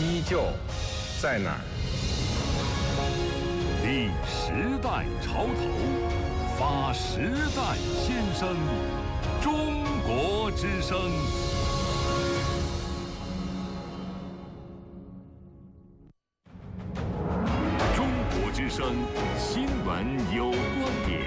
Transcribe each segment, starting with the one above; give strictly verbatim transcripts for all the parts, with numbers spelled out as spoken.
依旧在哪儿？ 立时代潮头，发时代先声，中国之声。中国之声新闻有观点。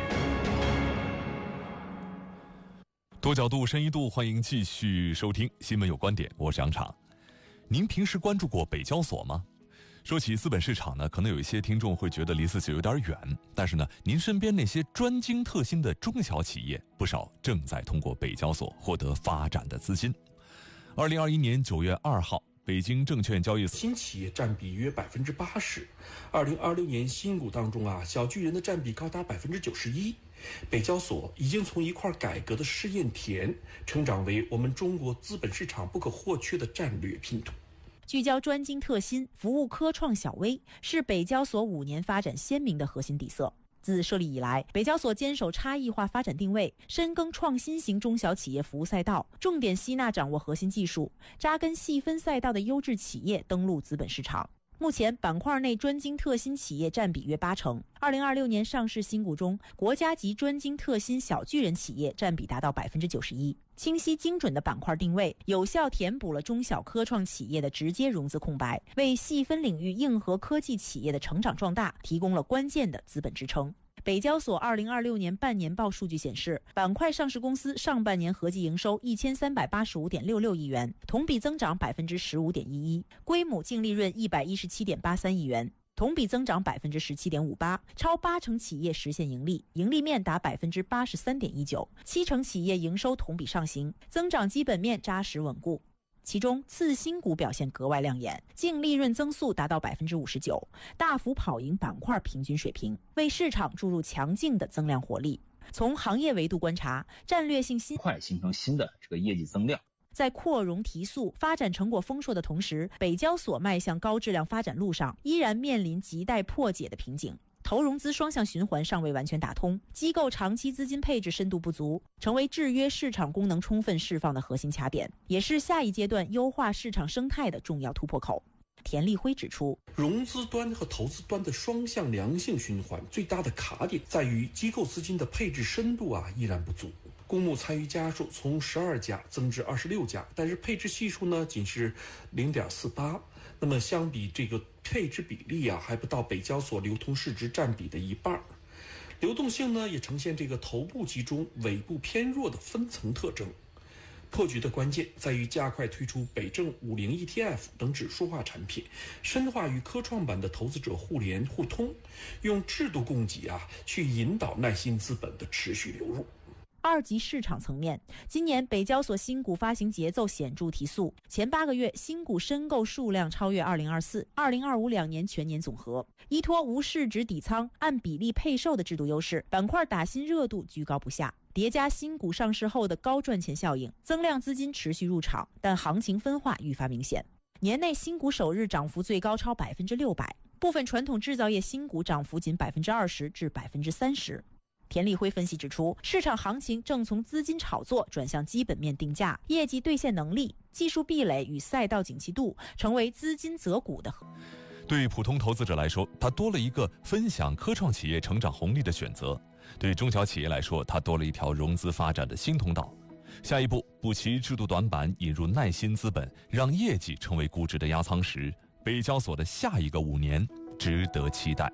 多角度、深一度，欢迎继续收听新闻有观点，我是杨昶。您平时关注过北交所吗？说起资本市场呢，可能有一些听众会觉得离自己有点远，但是呢，您身边那些专精特新的中小企业，不少正在通过北交所获得发展的资金。二零二一年九月二号，北京证券交易所新企业占比约百分之八十。二零二六年新股当中啊，小巨人的占比高达百分之九十一。北交所已经从一块改革的试验田，成长为我们中国资本市场不可或缺的战略拼图。 聚焦专精特新，服务科创小微，是北交所五年发展鲜明的核心底色。自设立以来，北交所坚守差异化发展定位，深耕创新型中小企业服务赛道，重点吸纳掌握核心技术，扎根细分赛道的优质企业登陆资本市场。目前板块内专精特新企业占比约八成。二零二六年上市新股中，国家级专精特新小巨人企业占比达到百分之九十一。清晰精准的板块定位，有效填补了中小科创企业的直接融资空白，为细分领域硬核科技企业的成长壮大提供了关键的资本支撑。北交所二零二六年半年报数据显示，板块上市公司上半年合计营收一千三百八十五点六六亿元，同比增长百分之十五点一一，规模净利润一百一十七点八三亿元，同比增长百分之十七点五八，超八成企业实现盈利，盈利面达百分之八十三点一九，七成企业营收同比上行，增长基本面扎实稳固。其中次新股表现格外亮眼，净利润增速达到百分之五十九，大幅跑赢板块平均水平，为市场注入强劲的增量活力。从行业维度观察，战略性新快形成新的这个业绩增量。 在扩容提速、发展成果丰硕的同时，北交所迈向高质量发展路上依然面临亟待破解的瓶颈。投融资双向循环尚未完全打通，机构长期资金配置深度不足，成为制约市场功能充分释放的核心卡点，也是下一阶段优化市场生态的重要突破口。田立辉指出， 融资端和投资端的双向良性循环最大的卡点在于机构资金的配置深度啊依然不足。公募参与家数从十二家增至二十六家，但是配置系数呢仅是 零点四八， 那么相比这个配置比例啊还不到北交所流通市值占比的一半。流动性呢也呈现这个头部集中尾部偏弱的分层特征。破局的关键在于加快推出北证五零 E T F 等指数化产品，深化与科创板的投资者互联互通，用制度供给啊去引导耐心资本的持续流入。 二级市场层面，今年北交所新股发行节奏显著提速，前八个月新股申购数量超越二零二四、二零二五两年全年总和。依托无市值底仓、按比例配售的制度优势，板块打新热度居高不下，叠加新股上市后的高赚钱效应，增量资金持续入场，但行情分化愈发明显。年内新股首日涨幅最高超百分之六百，部分传统制造业新股涨幅仅百分之二十至百分之三十。田立辉分析指出，市场行情正从资金炒作转向基本面定价，业绩兑现能力、技术壁垒与赛道景气度成为资金择股的。 对普通投资者来说，它多了一个分享科创企业成长红利的选择；对中小企业来说，它多了一条融资发展的新通道。下一步，补齐制度短板，引入耐心资本，让业绩成为估值的压舱石。北交所的下一个五年值得期待。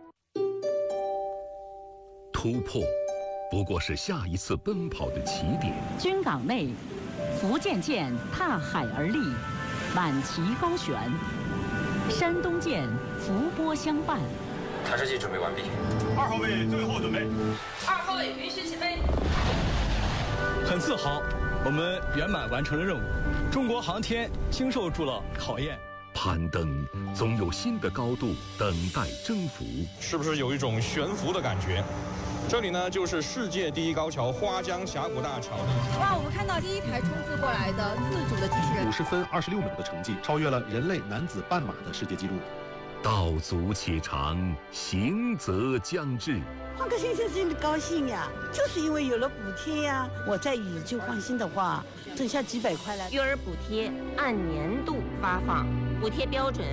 突破不过是下一次奔跑的起点。 军港内，福建舰踏海而立，满旗高悬；山东舰伏波相伴。 探视器准备完毕。 二号位最后准备。 二号位允许起飞。 很自豪，我们圆满完成了任务。中国航天经受住了考验。 攀登总有新的高度等待征服。 是不是有一种悬浮的感觉？这里呢，就是世界第一高桥花江峡谷大桥。 哇，我们看到第一台冲刺过来的自主的机器人， 五十分二十六秒的成绩，超越了人类男子半马的世界纪录。 道阻且长，行则将至。 换个先生真的高兴呀，就是因为有了补贴呀。我在宇宙换新的话，剩下几百块了。 育儿补贴按年度发放，补贴标准